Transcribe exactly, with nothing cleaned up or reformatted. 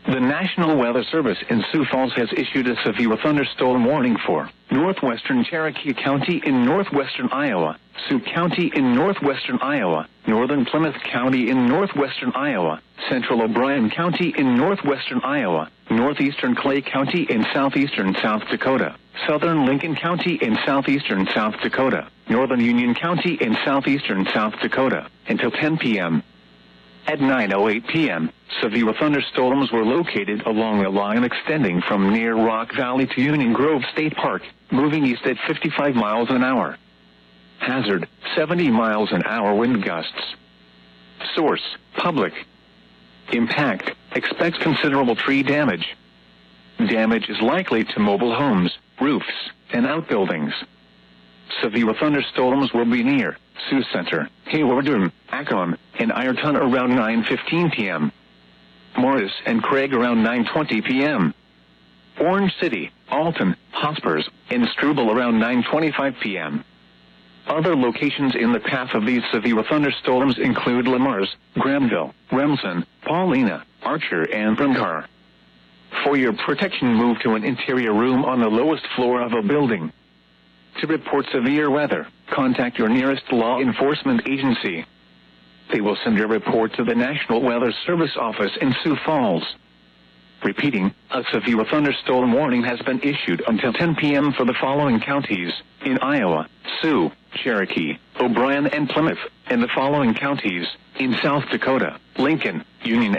The National Weather Service in Sioux Falls has issued a severe thunderstorm warning for northwestern Cherokee County in northwestern Iowa, Sioux County in northwestern Iowa, northern Plymouth County in northwestern Iowa, central O'Brien County in northwestern Iowa, northeastern Clay County in southeastern South Dakota, southern Lincoln County in southeastern South Dakota, northern Union County in southeastern South Dakota, until ten p.m. At nine oh eight p.m., severe thunderstorms were located along a line extending from near Rock Valley to Union Grove State Park, moving east at fifty-five miles an hour. Hazard, seventy miles an hour wind gusts. Source, public. Impact, expects considerable tree damage. Damage is likely to mobile homes, roofs, and outbuildings. Severe thunderstorms will be near Sioux Center, Haywardton, Acon, and Ironton around nine fifteen p.m. Morris and Craig around nine twenty p.m. Orange City, Alton, Hospers, and Struble around nine twenty-five p.m. Other locations in the path of these severe thunderstorms include Lamars, Granville, Remsen, Paulina, Archer, and Brimgar. For your protection, move to an interior room on the lowest floor of a building. To report severe weather, contact your nearest law enforcement agency. They will send your report to the National Weather Service office in Sioux Falls. Repeating, a severe thunderstorm warning has been issued until ten p.m. for the following counties in Iowa: Sioux, Cherokee, O'Brien, and Plymouth, and the following counties in South Dakota: Lincoln, Union,